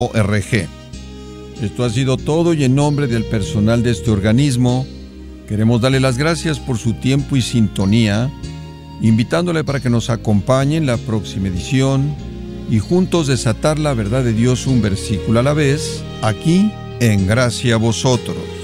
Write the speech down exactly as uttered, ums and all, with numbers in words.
org. Esto ha sido todo y en nombre del personal de este organismo, queremos darle las gracias por su tiempo y sintonía, invitándole para que nos acompañe en la próxima edición y juntos desatar la verdad de Dios un versículo a la vez, aquí en Gracia a Vosotros.